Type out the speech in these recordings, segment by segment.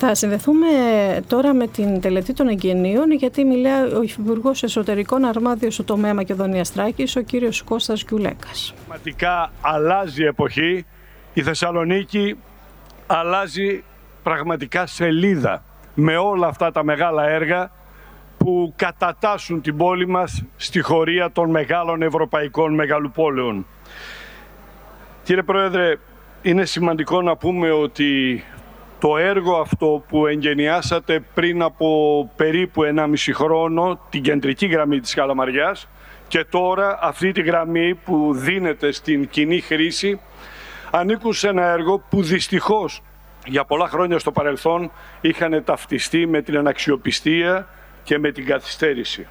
Θα συνδεθούμε τώρα με την τελετή των εγγενείων, γιατί μιλάει ο Υφυπουργός Εσωτερικών αρμόδιος στο τομέα Μακεδονίας Θράκης, ο κύριος Κώστας Γκιουλέκας. Πραγματικά αλλάζει η εποχή. Η Θεσσαλονίκη αλλάζει πραγματικά σελίδα με όλα αυτά τα μεγάλα έργα που κατατάσσουν την πόλη μας στη χωρία των μεγάλων ευρωπαϊκών μεγαλοπόλεων. Κύριε Πρόεδρε, είναι σημαντικό να πούμε ότι το έργο αυτό που εγγενιάσατε πριν από περίπου 1,5 χρόνο, την κεντρική γραμμή της Καλαμαριάς, και τώρα αυτή τη γραμμή που δίνεται στην κοινή χρήση, ανήκουν σε ένα έργο που δυστυχώς για πολλά χρόνια στο παρελθόν είχαν ταυτιστεί με την αναξιοπιστία και με την καθυστέρηση.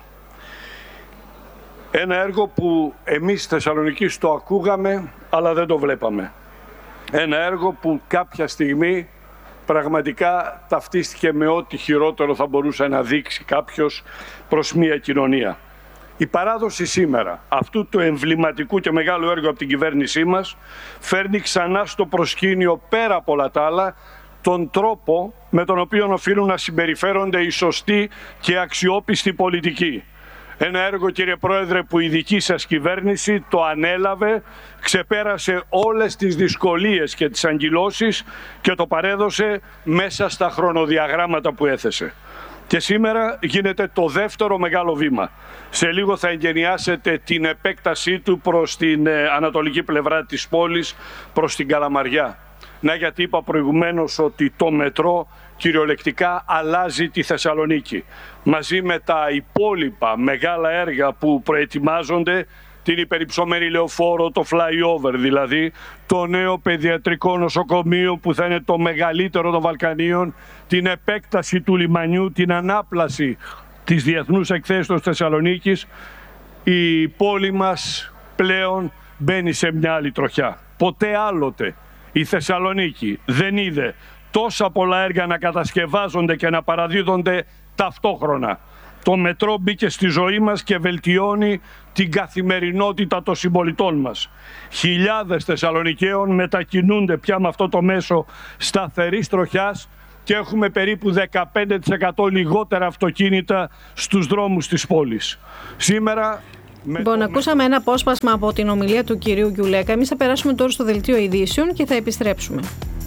Ένα έργο που εμείς στη Θεσσαλονίκη το ακούγαμε αλλά δεν το βλέπαμε. Ένα έργο που κάποια στιγμή πραγματικά ταυτίστηκε με ό,τι χειρότερο θα μπορούσε να δείξει κάποιος προς μια κοινωνία. Η παράδοση σήμερα αυτού του εμβληματικού και μεγάλου έργου από την κυβέρνησή μας φέρνει ξανά στο προσκήνιο, πέρα από όλα τα άλλα, τον τρόπο με τον οποίο οφείλουν να συμπεριφέρονται οι σωστοί και αξιόπιστοι πολιτικοί. Ένα έργο, κύριε Πρόεδρε, που η δική σας κυβέρνηση το ανέλαβε, ξεπέρασε όλες τις δυσκολίες και τις αγκυλώσεις και το παρέδωσε μέσα στα χρονοδιαγράμματα που έθεσε. Και σήμερα γίνεται το δεύτερο μεγάλο βήμα. Σε λίγο θα εγγενιάσετε την επέκτασή του προς την ανατολική πλευρά της πόλης, προς την Καλαμαριά. Να, γιατί είπα προηγουμένως ότι το μετρό κυριολεκτικά αλλάζει τη Θεσσαλονίκη. Μαζί με τα υπόλοιπα μεγάλα έργα που προετοιμάζονται, την υπερυψωμένη λεωφόρο, το flyover δηλαδή, το νέο παιδιατρικό νοσοκομείο που θα είναι το μεγαλύτερο των Βαλκανίων, την επέκταση του λιμανιού, την ανάπλαση της Διεθνούς Εκθέσεως Θεσσαλονίκης, η πόλη μας πλέον μπαίνει σε μια άλλη τροχιά. Ποτέ άλλοτε η Θεσσαλονίκη δεν είδε τόσα πολλά έργα να κατασκευάζονται και να παραδίδονται ταυτόχρονα. Το μετρό μπήκε στη ζωή μας και βελτιώνει την καθημερινότητα των συμπολιτών μας. Χιλιάδες Θεσσαλονικαίων μετακινούνται πια με αυτό το μέσο σταθερής τροχιάς και έχουμε περίπου 15% λιγότερα αυτοκίνητα στους δρόμους της πόλης. Σήμερα... Λοιπόν, ακούσαμε ένα απόσπασμα από την ομιλία του κυρίου Γκιουλέκα. Εμείς θα περάσουμε τώρα στο δελτίο ειδήσεων και θα επιστρέψουμε.